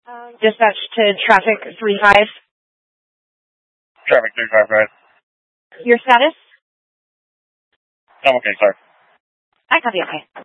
Dispatch to traffic 35. Traffic 35, right? Your status? I'm okay, sorry. I copy, okay.